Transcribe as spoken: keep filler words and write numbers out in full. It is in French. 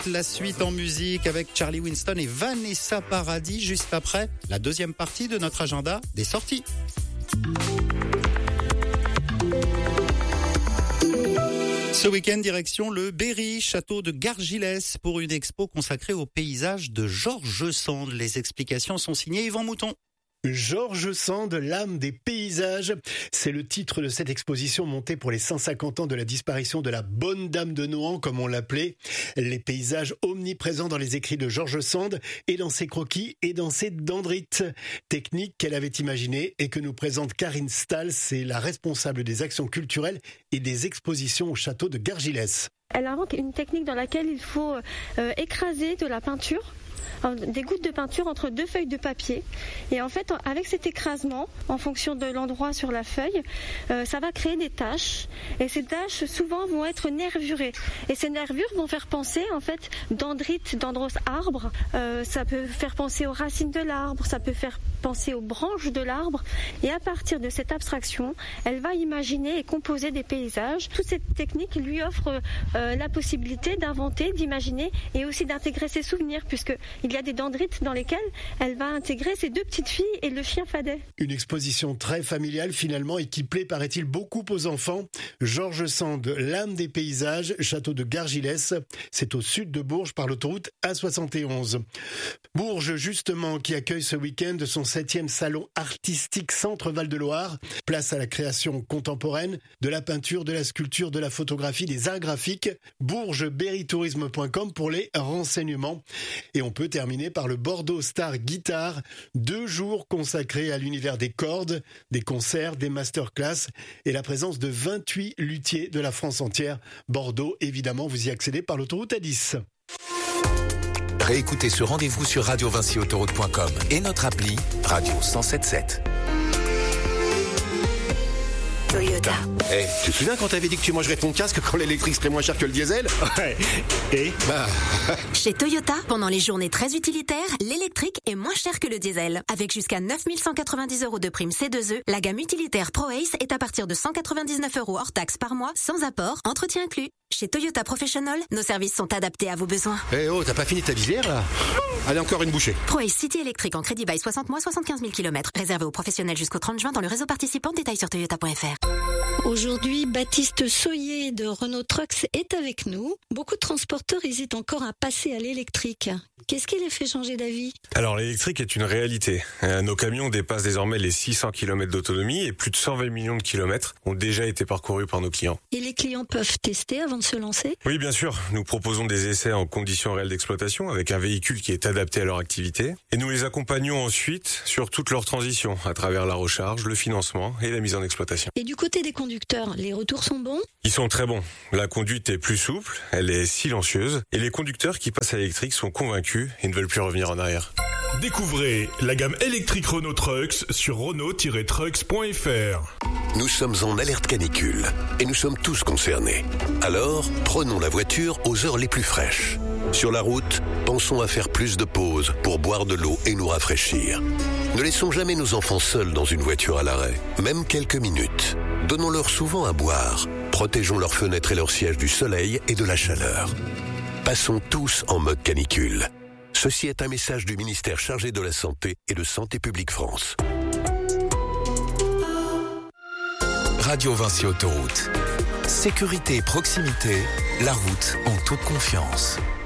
La suite en musique avec Charlie Winston et Vanessa Paradis juste après la deuxième partie de notre agenda des sorties. Ce week-end, direction le Berry, château de Gargilès, pour une expo consacrée aux paysages de George Sand. Les explications sont signées Yvan Mouton. George Sand, l'âme des paysages, c'est le titre de cette exposition montée pour les cent cinquante ans de la disparition de la bonne dame de Nohant, comme on l'appelait. Les paysages omniprésents dans les écrits de George Sand et dans ses croquis et dans ses dendrites. Technique qu'elle avait imaginée et que nous présente Karine Stahl, c'est la responsable des actions culturelles et des expositions au château de Gargilès. Elle invente une technique dans laquelle il faut euh, écraser de la peinture, des gouttes de peinture entre deux feuilles de papier, et en fait avec cet écrasement en fonction de l'endroit sur la feuille, euh, ça va créer des taches, et ces taches souvent vont être nervurées, et ces nervures vont faire penser en fait dendrites, dendros arbre, euh, ça peut faire penser aux racines de l'arbre, ça peut faire penser aux branches de l'arbre, et à partir de cette abstraction elle va imaginer et composer des paysages. Toute cette technique lui offre euh, la possibilité d'inventer, d'imaginer et aussi d'intégrer ses souvenirs, puisque il y a des dendrites dans lesquelles elle va intégrer ses deux petites filles et le chien Fadet. Une exposition très familiale finalement et qui plaît, paraît-il, beaucoup aux enfants. George Sand, l'âme des paysages, château de Gargilès, c'est au sud de Bourges par l'autoroute A soixante et onze. Bourges justement qui accueille ce week-end son septième salon artistique Centre Val-de-Loire. Place à la création contemporaine, de la peinture, de la sculpture, de la photographie, des arts graphiques. bourges berry tourisme point com pour les renseignements. Et on peut terminé par le Bordeaux Star Guitar, deux jours consacrés à l'univers des cordes, des concerts, des masterclass et la présence de vingt-huit luthiers de la France entière. Bordeaux, évidemment, vous y accédez par l'autoroute A dix. Réécoutez ce rendez-vous sur radio vinci autoroute point com et notre appli Radio cent sept sept. Toyota. Eh, hey, tu te souviens quand t'avais dit que tu mangerais ton casque quand l'électrique serait moins cher que le diesel? Ouais. Et bah... Chez Toyota, pendant les journées très utilitaires, l'électrique est moins cher que le diesel. Avec jusqu'à neuf mille cent quatre-vingt-dix euros de prime C deux E, la gamme utilitaire ProAce est à partir de cent quatre-vingt-dix-neuf euros hors taxe par mois, sans apport, entretien inclus. Chez Toyota Professional, nos services sont adaptés à vos besoins. Eh hey oh, t'as pas fini ta visière là? Allez, encore une bouchée. ProAce City électrique en crédit bail soixante mois, soixante-quinze mille kilomètres. Réservé aux professionnels jusqu'au trente juin dans le réseau participant. Détails sur toyota point f r. Aujourd'hui, Baptiste Soyer de Renault Trucks est avec nous. Beaucoup de transporteurs hésitent encore à passer à l'électrique. Qu'est-ce qui les fait changer d'avis? Alors l'électrique est une réalité. Nos camions dépassent désormais les six cents kilomètres d'autonomie et plus de cent vingt millions de kilomètres ont déjà été parcourus par nos clients. Et les clients peuvent tester avant de se lancer? Oui, bien sûr. Nous proposons des essais en conditions réelles d'exploitation avec un véhicule qui est adapté à leur activité. Et nous les accompagnons ensuite sur toute leur transition à travers la recharge, le financement et la mise en exploitation. Et du côté des conducteurs, les retours sont bons? Ils sont très bons. La conduite est plus souple, elle est silencieuse et les conducteurs qui passent à l'électrique sont convaincus et ne veulent plus revenir en arrière. Découvrez la gamme électrique Renault Trucks sur renault tiret trucks point f r. Nous sommes en alerte canicule et nous sommes tous concernés. Alors, prenons la voiture aux heures les plus fraîches. Sur la route, pensons à faire plus de pauses pour boire de l'eau et nous rafraîchir. Ne laissons jamais nos enfants seuls dans une voiture à l'arrêt, même quelques minutes. Donnons-leur souvent à boire. Protégeons leurs fenêtres et leurs sièges du soleil et de la chaleur. Passons tous en mode canicule. Ceci est un message du ministère chargé de la Santé et de Santé publique France. Radio Vinci Autoroute. Sécurité et proximité, la route en toute confiance.